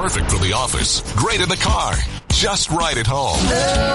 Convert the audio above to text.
Perfect for the office. Great in the car. Just right at home.